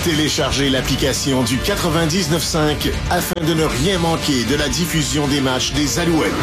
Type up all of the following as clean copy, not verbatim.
Téléchargez l'application du 99.5 afin de ne rien manquer de la diffusion des matchs des Alouettes.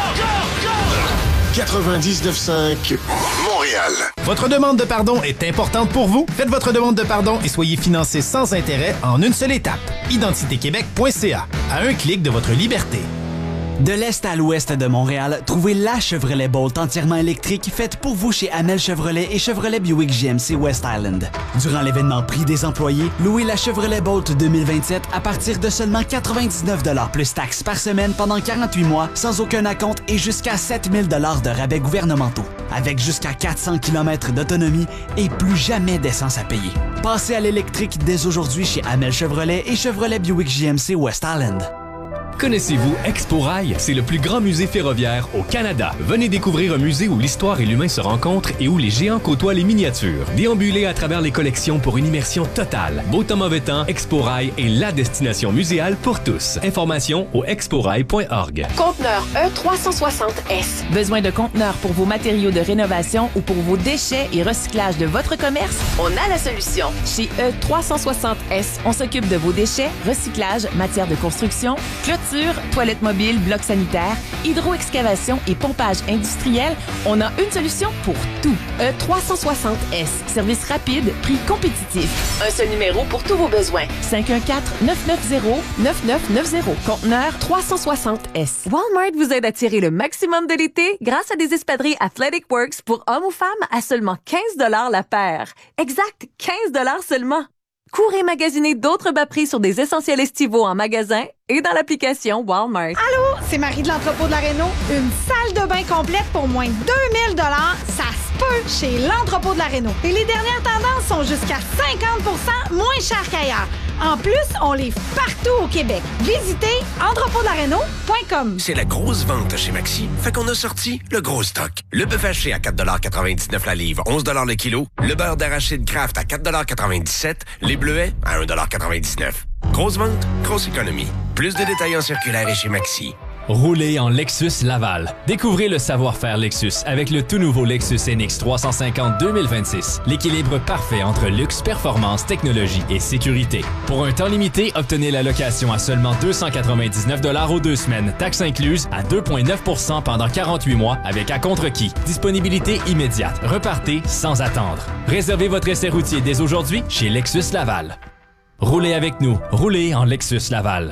99.5 Montréal. Votre demande de pardon est importante pour vous? Faites votre demande de pardon et soyez financé sans intérêt en une seule étape. Identitéquebec.ca. À un clic de votre liberté. De l'est à l'ouest de Montréal, trouvez la Chevrolet Bolt entièrement électrique faite pour vous chez Amel Chevrolet et Chevrolet Buick GMC West Island. Durant l'événement Prix des employés, louez la Chevrolet Bolt 2027 à partir de seulement 99 $ plus taxes par semaine pendant 48 mois, sans aucun acompte et jusqu'à 7 000 $ de rabais gouvernementaux. Avec jusqu'à 400 km d'autonomie et plus jamais d'essence à payer. Passez à l'électrique dès aujourd'hui chez Amel Chevrolet et Chevrolet Buick GMC West Island. Connaissez-vous Expo Rail? C'est le plus grand musée ferroviaire au Canada. Venez découvrir un musée où l'histoire et l'humain se rencontrent et où les géants côtoient les miniatures. Déambulez à travers les collections pour une immersion totale. Beau temps, mauvais temps, Expo Rail est la destination muséale pour tous. Informations au exporail.org. Conteneur E360S. Besoin de conteneurs pour vos matériaux de rénovation ou pour vos déchets et recyclage de votre commerce? On a la solution. Chez E360S, on s'occupe de vos déchets, recyclage, matières de construction, clôture, toilettes mobiles, blocs sanitaires, hydro-excavation et pompage industriel, on a une solution pour tout. E360S. Service rapide, prix compétitif. Un seul numéro pour tous vos besoins. 514-990-9990. Conteneur 360S. Walmart vous aide à tirer le maximum de l'été grâce à des espadrilles Athletic Works pour hommes ou femmes à seulement 15 $ la paire. Exact, 15 $ seulement. Courez magasiner d'autres bas prix sur des essentiels estivaux en magasin et dans l'application Walmart. Allô, c'est Marie de l'entrepôt de la Réno. Une salle de bain complète pour moins de 2000 $, ça se peut chez l'entrepôt de la Réno. Et les dernières tendances sont jusqu'à 50% moins chères qu'ailleurs. En plus, on livre partout au Québec. Visitez entrepôtdelaréno.com. C'est la grosse vente chez Maxi, fait qu'on a sorti le gros stock. Le bœuf haché à 4,99 $ la livre, 11 $ le kilo. Le beurre d'arachide Kraft à 4,97 $. Les bleuets à 1,99 $. Grosse vente, grosse économie. Plus de détails en circulaire et chez Maxi. Roulez en Lexus Laval. Découvrez le savoir-faire Lexus avec le tout nouveau Lexus NX 350 2026. L'équilibre parfait entre luxe, performance, technologie et sécurité. Pour un temps limité, obtenez la location à seulement 299 $ aux 2 semaines, taxes incluses à 2,9 % pendant 48 mois avec acompte-requis. Disponibilité immédiate. Repartez sans attendre. Réservez votre essai routier dès aujourd'hui chez Lexus Laval. Roulez avec nous. Roulez en Lexus Laval.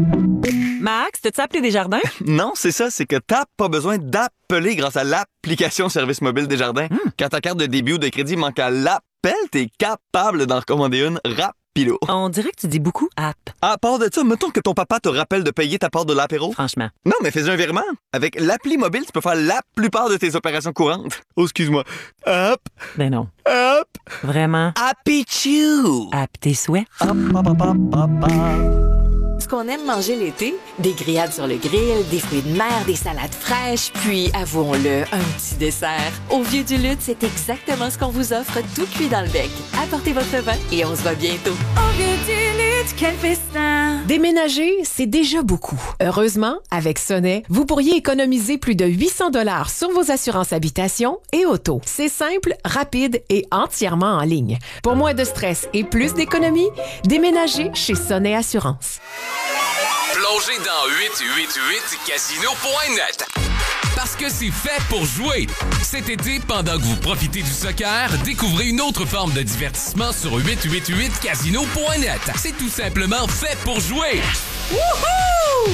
Max, t'as-tu appelé Desjardins? Non, c'est ça, c'est que t'as pas besoin d'appeler grâce à l'application Service mobile Desjardins. Quand ta carte de débit ou de crédit manque à l'appel, t'es capable d'en recommander une rapido. On dirait que tu dis beaucoup app. À part de ça, mettons que ton papa te rappelle de payer ta part de l'apéro. Franchement. Non, mais fais un virement. Avec l'appli mobile, tu peux faire la plupart de tes opérations courantes. Oh, excuse-moi. Hop. Ben non. Hop. Vraiment. Happy Chew. App tes souhaits. Hop, hop, hop, hop, hop, hop. Ce qu'on aime manger l'été, des grillades sur le grill, des fruits de mer, des salades fraîches, puis, avouons-le, un petit dessert. Au Vieux du Lutte, c'est exactement ce qu'on vous offre, tout cuit dans le bec. Apportez votre vin et on se voit bientôt. Au Vieux du Lutte, quel festin! Déménager, c'est déjà beaucoup. Heureusement, avec Sonnet, vous pourriez économiser plus de 800 $ sur vos assurances habitation et auto. C'est simple, rapide et entièrement en ligne. Pour moins de stress et plus d'économie, déménagez chez Sonnet Assurance. Plongez dans 888casino.net. Parce que c'est fait pour jouer. Cet été, pendant que vous profitez du soccer, découvrez une autre forme de divertissement sur 888casino.net. C'est tout simplement fait pour jouer. Wouhou!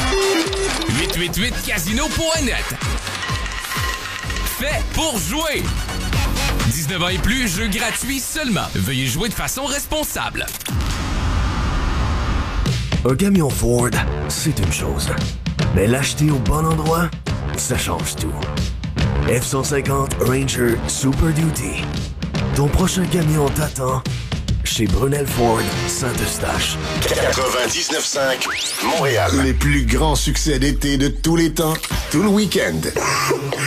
888casino.net. Fait pour jouer. 19 ans et plus, jeu gratuit seulement. Veuillez jouer de façon responsable. Un camion Ford, c'est une chose. Mais l'acheter au bon endroit, ça change tout. F-150 Ranger Super Duty. Ton prochain camion t'attend chez Brunel Ford Saint-Eustache. 99.5 Montréal. Les plus grands succès d'été de tous les temps, tout le week-end.